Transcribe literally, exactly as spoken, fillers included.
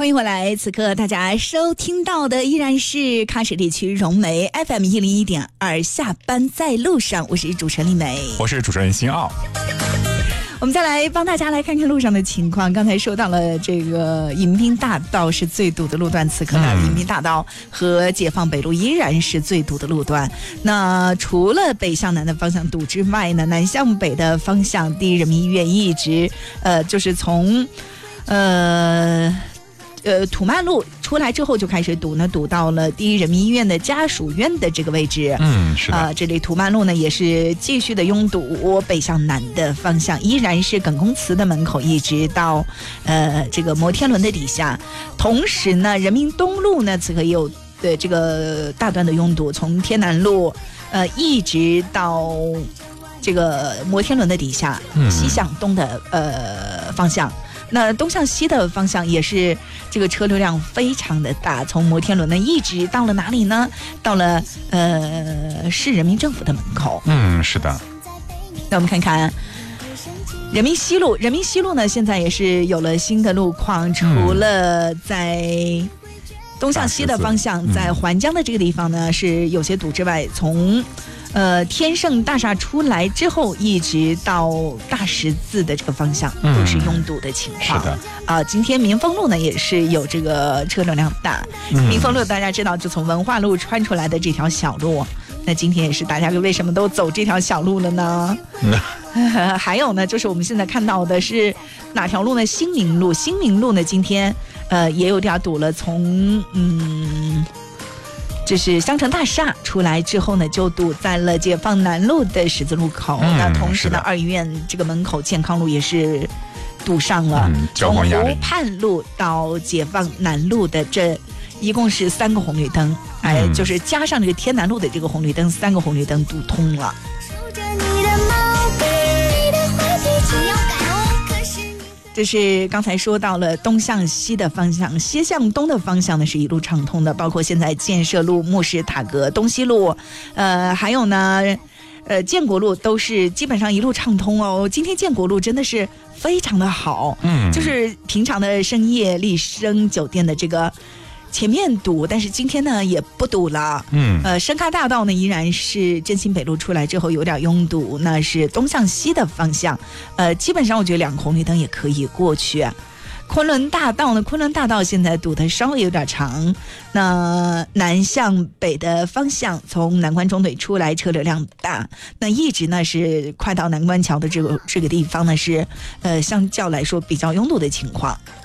欢迎回来，此刻大家收听到的依然是喀什地区融媒 F M 一零一点二，下班在路上，我是主持人丽梅， 我是主持人辛奥。 我们再来帮大家来看看路上的情况。刚才说到了这个迎宾大道是最堵的路段，此刻呢，迎宾大道和解放北路依然是最堵的路段。那除了北向南的方向堵之外呢，南向北的方向，第一人民医院一直呃就是从呃。呃，土曼路出来之后就开始堵呢，堵到了第一人民医院的家属院的这个位置。 嗯，是的。 啊、呃，这里土曼路呢也是继续的拥堵，北向南的方向依然是耿公祠的门口，一直到呃这个摩天轮的底下。同时呢，人民东路呢此刻也有的这个大段的拥堵，从天南路呃一直到这个摩天轮的底下， 嗯、 西向东的呃方向。那东向西的方向也是这个车流量非常的大，从摩天轮呢一直到了哪里呢？到了呃市人民政府的门口。 嗯，是的。 那我们看看人民西路，人民西路呢现在也是有了新的路况，除了在东向西的方向，在环江的这个地方呢是有些堵之外，从呃，天盛大厦出来之后，一直到大十字的这个方向都是拥堵的情况。 嗯、是的。 啊、呃，今天民丰路呢也是有这个车流量大。嗯、民丰路大家知道，就从文化路穿出来的这条小路，那今天也是大家为什么都走这条小路了呢？嗯、还有呢，就是我们现在看到的是哪条路呢？新民路，新民路呢今天呃也有点堵了，从嗯。就是香城大厦出来之后呢，就堵在了解放南路的十字路口。嗯、那同时呢，二医院这个门口健康路也是堵上了。嗯、从湖畔路到解放南路的这一共是三个红绿灯，哎、嗯，就是加上这个天南路的这个红绿灯，三个红绿灯堵通了。这是刚才说到了东向西的方向，西向东的方向呢是一路畅通的，包括现在建设路、慕士塔格、东西路，呃，还有呢，呃，建国路都是基本上一路畅通哦。今天建国路真的是非常的好，嗯，就是平常的深夜丽笙酒店的这个前面堵，但是今天呢也不堵了。嗯，呃，深咖大道呢依然是振兴北路出来之后有点拥堵，那是东向西的方向，呃，基本上我觉得两个红绿灯也可以过去。昆仑大道呢，昆仑大道现在堵得稍微有点长，那南向北的方向从南关中队出来车流量大，那一直呢是快到南关桥的这个这个地方呢是呃相较来说比较拥堵的情况。